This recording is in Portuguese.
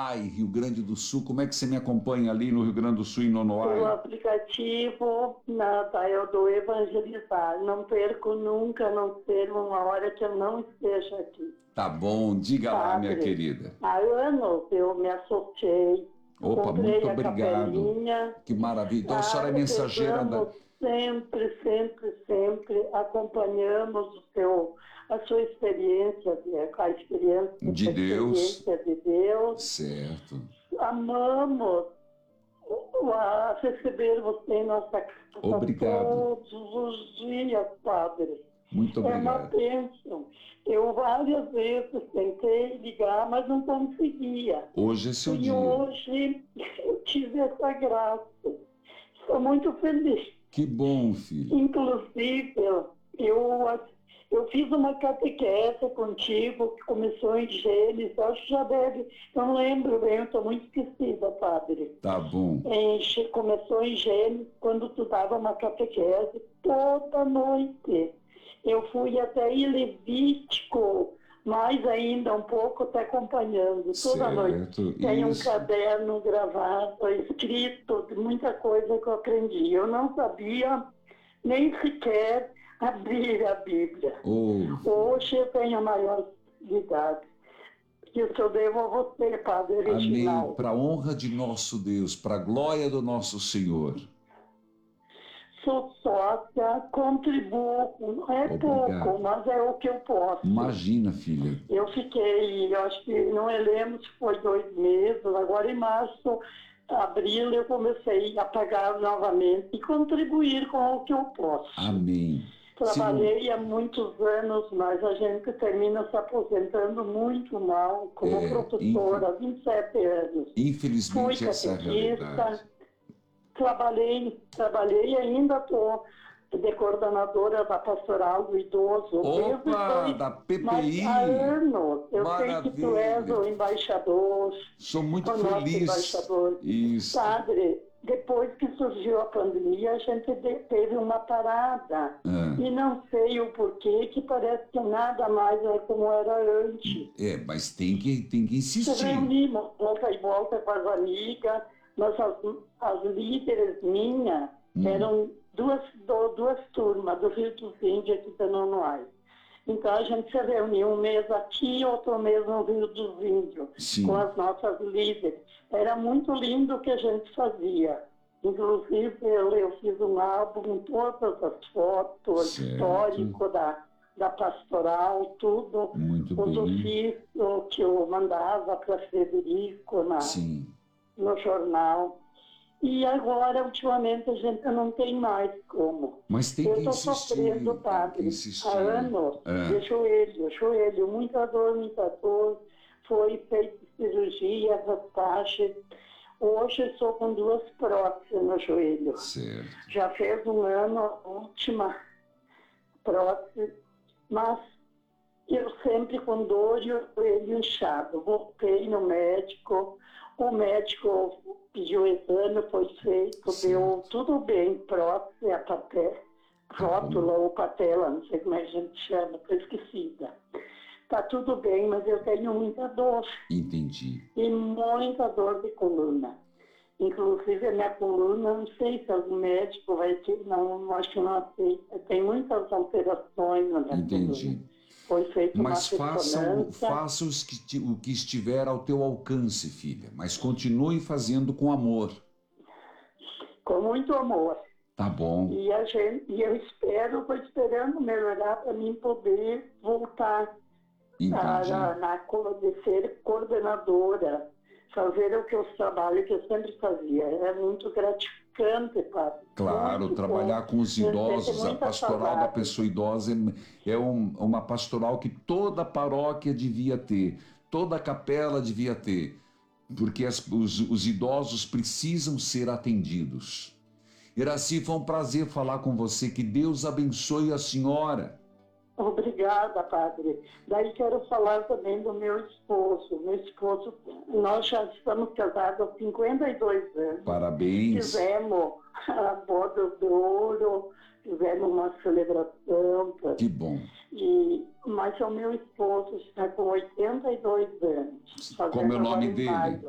Nonoai, Rio Grande do Sul. Como é que você me acompanha ali no Rio Grande do Sul, em Nonoai? Pelo aplicativo eu dou evangelizar. Não perco nunca, não perco uma hora que eu não esteja aqui. Tá bom, diga lá, minha Padre, querida. há anos eu me associei, Opa, comprei muito a obrigado. capelinha, Que maravilha. Então a senhora é mensageira rezamos sempre, sempre, sempre, acompanhamos a sua experiência, de a Deus. experiência de Deus. Certo. Amamos receber você em nossa casa Obrigado. todos os dias, Padre. Muito É uma obrigado. bênção. Eu várias vezes tentei ligar, mas não conseguia. Hoje é seu E dia. hoje eu tive essa graça. Estou muito feliz. Que bom, filho. Inclusive, eu fiz uma catequese contigo, que começou em Gênesis, acho que já deve, não lembro bem, eu estou muito esquecida, Padre. Tá bom. Começou em Gênesis, quando tu dava uma catequese toda noite. Eu fui até em Levítico, mais ainda um pouco, até acompanhando, toda noite. Tem um caderno gravado, escrito, de muita coisa que eu aprendi. Eu não sabia nem sequer abrir a Bíblia. Hoje eu tenho a maior idade. Isso eu devo a você, Padre Reginaldo. Amém. Para a honra de nosso Deus, para a glória do nosso Senhor. Sou sócia, contribuo, não é pouco, mas é o que eu posso. Imagina, filha. Eu fiquei, eu acho que, não me lembro se foi 2 meses, agora em março, abril, eu comecei a pagar novamente e contribuir com o que eu posso. Amém. Trabalhei há muitos anos, mas a gente termina se aposentando muito mal como professora, há 27 anos. Infelizmente, essa é a realidade. Trabalhei e ainda estou de coordenadora da Pastoral do Idoso. Opa, da PPI! Há anos. Eu Maravilha. sei que tu és o embaixador. Sou muito feliz. Embaixador. Isso. Padre, depois que surgiu a pandemia, a gente teve uma parada. E não sei o porquê, que parece que nada mais é como era antes. Mas tem que insistir. Se reunimos, volta e volta com as amigas, mas as líderes minhas eram duas turmas do Rio dos Índios aqui de Nonoai. Então a gente se reuniu um mês aqui, outro mês no Rio dos Índios, com as nossas líderes. Era muito lindo o que a gente fazia. Inclusive eu fiz um álbum com todas as fotos, histórico da pastoral, tudo. Os ofícios que eu mandava para Frederico no jornal. E agora, ultimamente, a gente não tem mais como. Mas tem que insistir. Eu estou sofrendo, Padre, há anos, de joelho, muita dor. Foi feita cirurgia, raspagem. Hoje eu estou com 2 próteses no joelho. Certo. Já fez um ano a última prótese, mas eu sempre com dor e o joelho inchado. Voltei no médico, o médico pediu o exame, foi feito, deu tudo bem, prótese, a rótula ou patela, não sei como é que a gente chama, estou esquecida. Tá tudo bem, mas eu tenho muita dor. Entendi. E muita dor de coluna. Inclusive a minha coluna, não sei se algum médico vai ter, não, acho que não aceita. Tem muitas alterações na minha coluna. Foi feito uma ressonância. Faça o que estiver ao teu alcance, filha, mas continue fazendo com amor. Com muito amor. Tá bom. E eu estou esperando melhorar para mim poder voltar de ser coordenadora, fazer o que eu trabalho, que eu sempre fazia. É muito gratificante, Padre. Claro, muito trabalhar com os idosos, a pastoral da pessoa idosa é uma pastoral que toda paróquia devia ter, toda capela devia ter, porque os idosos precisam ser atendidos. Iraci, foi um prazer falar com você, que Deus abençoe a senhora. Obrigada, Padre. Daí quero falar também do meu esposo. Meu esposo, nós já estamos casados há 52 anos. Parabéns. Fizemos a boda de ouro, fizemos uma celebração. Que bom. Mas o meu esposo está com 82 anos. Como é o nome dele?